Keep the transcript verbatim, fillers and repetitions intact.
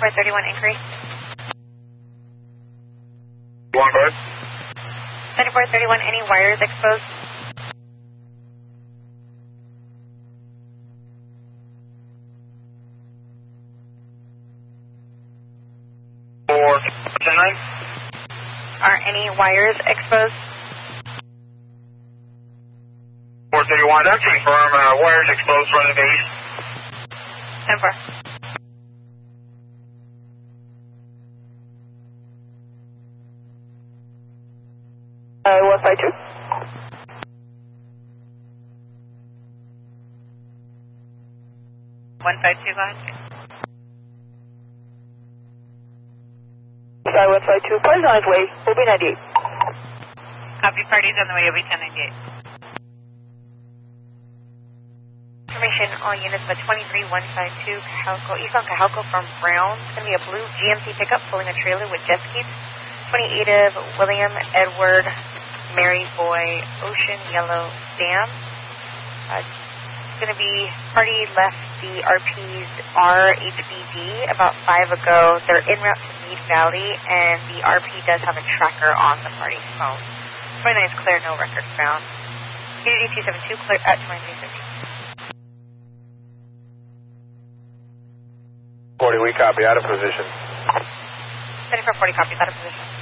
seventy-four thirty-one inquiry. One bird. seventy-four thirty-one, any wires exposed? Four ten nine. Are any wires exposed? four thirty-one, that's confirm. Uh, wires exposed from the base. ten four. Uh, one five two. one five two, go ahead. Sky one five two, party's on its way, O B ninety-eight. Copy, party's on the way, O B ten ninety-eight. Information, all units, but twenty-three one five two, Cajalco, eastbound Cajalco from Brown. It's going to be a blue G M C pickup pulling a trailer with jet skis. twenty-eight of William Edward Mary Boy Ocean Yellow Sam. Uh, it's going to be, party left the R P's R H B D about five ago. They're en route to Mead Valley, and the R P does have a tracker on the party's phone. twenty-nine is clear, no records found. Unity two seven two, clear at twenty-three fifty. forty, we copy, out of position. seventy-four forty, copy, out of position.